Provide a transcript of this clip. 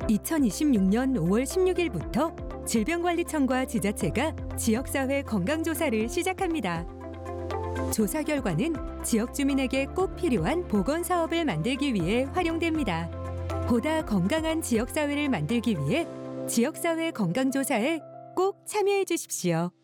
2026년 5월 16일부터 질병관리청과 지자체가 지역사회 건강조사를 시작합니다. 조사 결과는 지역 주민에게 꼭 필요한 보건사업을 만들기 위해 활용됩니다. 보다 건강한 지역사회를 만들기 위해 지역사회 건강조사에 꼭 참여해 주십시오.